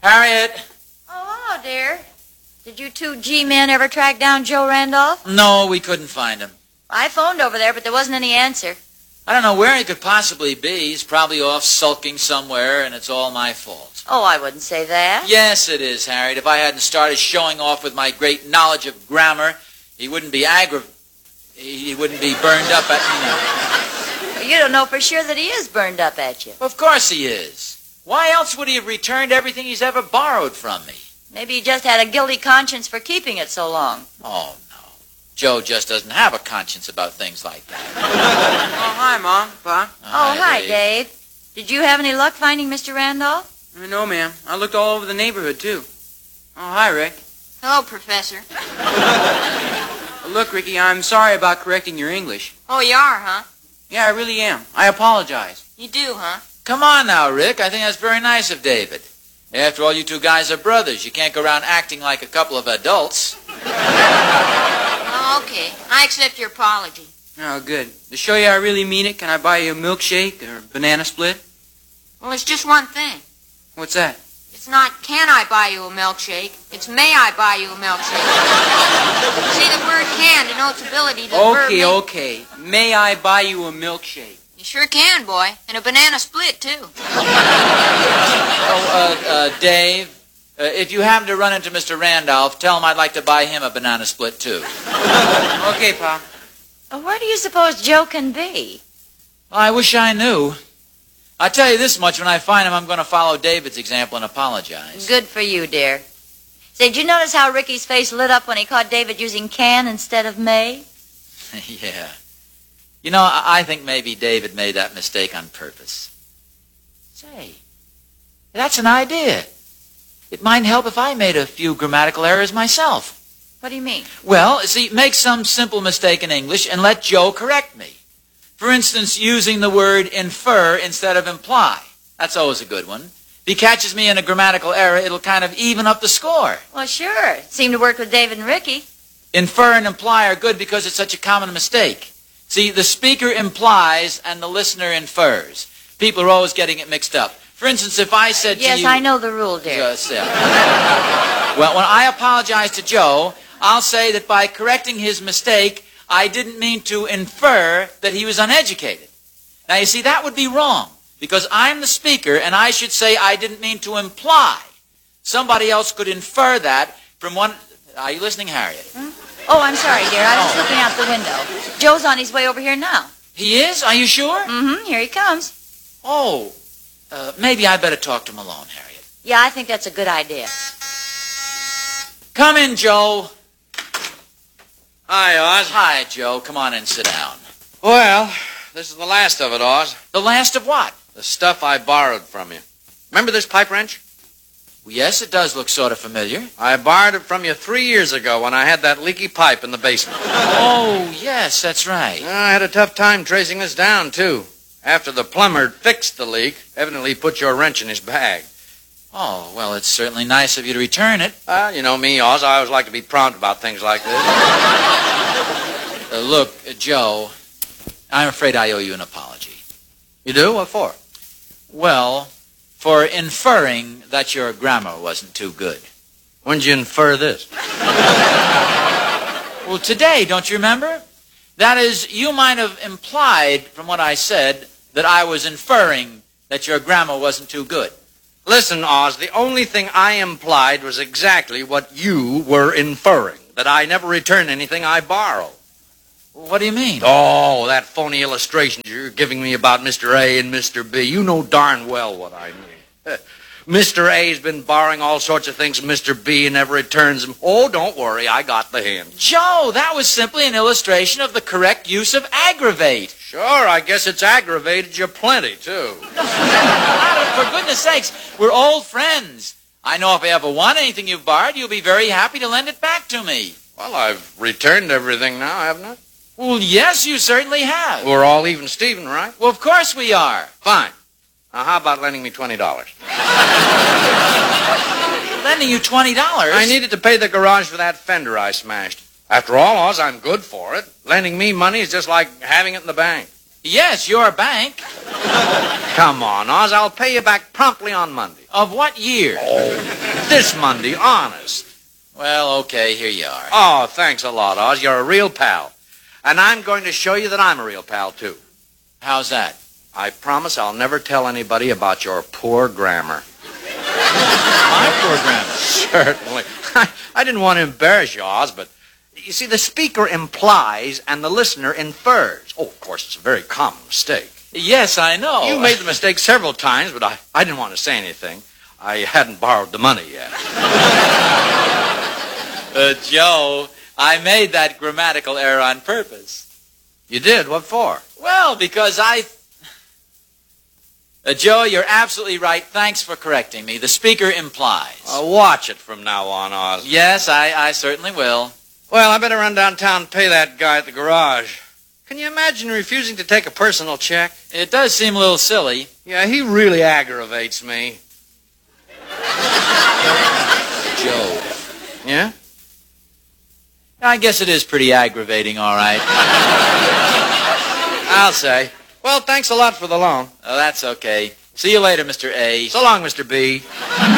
Harriet! Oh, hello, dear. Did you two G-men ever track down Joe Randolph? No, we couldn't find him. I phoned over there, but there wasn't any answer. I don't know where he could possibly be. He's probably off sulking somewhere, and it's all my fault. Oh, I wouldn't say that. Yes, it is, Harriet. If I hadn't started showing off with my great knowledge of grammar, he wouldn't be he wouldn't be burned up at me. You don't know for sure that he is burned up at you. Of course he is. Why else would he have returned everything he's ever borrowed from me? Maybe he just had a guilty conscience for keeping it so long. Oh, no. Joe just doesn't have a conscience about things like that. Oh, hi, Mom, Pa. Hi, Dave. Did you have any luck finding Mr. Randolph? No, ma'am. I looked all over the neighborhood, too. Oh, hi, Rick. Hello, Professor. Look, Ricky, I'm sorry about correcting your English. Oh, you are, huh? Yeah, I really am. I apologize. You do, huh? Come on now, Rick. I think that's very nice of David. After all, you two guys are brothers. You can't go around acting like a couple of adults. Oh, okay. I accept your apology. Oh, good. To show you I really mean it, can I buy you a milkshake or a banana split? Well, it's just one thing. What's that? It's not, can I buy you a milkshake? It's, may I buy you a milkshake? See, the word can denotes ability to the verb may. Okay. May I buy you a milkshake? You sure can, boy. And a banana split, too. Dave, if you happen to run into Mr. Randolph, tell him I'd like to buy him a banana split, too. Okay, Pa. Where do you suppose Joe can be? Well, I wish I knew. I'll tell you this much, when I find him, I'm going to follow David's example and apologize. Good for you, dear. Say, did you notice how Ricky's face lit up when he caught David using can instead of may? Yeah. You know, I think maybe David made that mistake on purpose. Say, that's an idea. It might help if I made a few grammatical errors myself. What do you mean? Well, see, make some simple mistake in English and let Joe correct me. For instance, using the word infer instead of imply. That's always a good one. If he catches me in a grammatical error, it'll kind of even up the score. Well, sure. It seemed to work with David and Ricky. Infer and imply are good because it's such a common mistake. See, the speaker implies and the listener infers. People are always getting it mixed up. For instance, if I said to you... Yes, I know the rule, dear. Yes, yeah. Well, when I apologize to Joe, I'll say that by correcting his mistake, I didn't mean to infer that he was uneducated. Now, you see, that would be wrong, because I'm the speaker, and I should say I didn't mean to imply. Somebody else could infer that from one... Are you listening, Harriet? Oh, I'm sorry, dear. I was looking out the window. Joe's on his way over here now. He is? Are you sure? Mm-hmm. Here he comes. Oh, maybe I better talk to him alone, Harriet. Yeah, I think that's a good idea. Come in, Joe. Hi, Oz. Hi, Joe. Come on in, sit down. Well, this is the last of it, Oz. The last of what? The stuff I borrowed from you. Remember this pipe wrench? Well, yes, it does look sort of familiar. I borrowed it from you 3 years ago when I had that leaky pipe in the basement. Oh, yes, that's right. I had a tough time tracing this down, too. After the plumber fixed the leak, evidently he put your wrench in his bag. Oh, well, it's certainly nice of you to return it. You know me, Oz. I always like to be prompt about things like this. Look, Joe, I'm afraid I owe you an apology. You do? What for? Well, for inferring that your grammar wasn't too good. When'd you infer this? Well, today, don't you remember? That is, you might have implied from what I said that I was inferring that your grammar wasn't too good. Listen, Oz, the only thing I implied was exactly what you were inferring, that I never return anything I borrow. What do you mean? Oh, that phony illustration you're giving me about Mr. A and Mr. B. You know darn well what I mean. Mr. A's been borrowing all sorts of things from Mr. B and never returns them. Oh, don't worry, I got the hint. Joe, that was simply an illustration of the correct use of aggravate. Sure, I guess it's aggravated you plenty, too. For goodness sakes, we're old friends. I know if I ever want anything you've borrowed, you'll be very happy to lend it back to me. Well, I've returned everything now, haven't I? Well, yes, you certainly have. We're all even Steven, right? Well, of course we are. Fine. Now, how about lending me $20? Lending you $20? I needed to pay the garage for that fender I smashed. After all, Oz, I'm good for it. Lending me money is just like having it in the bank. Yes, your bank. Come on, Oz. I'll pay you back promptly on Monday. Of what year? This Monday, honest. Well, okay, here you are. Oh, thanks a lot, Oz. You're a real pal. And I'm going to show you that I'm a real pal, too. How's that? I promise I'll never tell anybody about your poor grammar. My poor grammar. Certainly. I didn't want to embarrass you, Oz, but you see, the speaker implies and the listener infers. Oh, of course, it's a very common mistake. Yes, I know. You made the mistake several times, but I didn't want to say anything. I hadn't borrowed the money yet. Joe, I made that grammatical error on purpose. You did? What for? Well, because Joe, you're absolutely right. Thanks for correcting me. The speaker implies. Watch it from now on, Oz. Yes, I certainly will. Well, I better run downtown and pay that guy at the garage. Can you imagine refusing to take a personal check? It does seem a little silly. Yeah, he really aggravates me. Joe. Yeah? I guess it is pretty aggravating, all right. I'll say. Well, thanks a lot for the loan. Oh, that's okay. See you later, Mr. A. So long, Mr. B.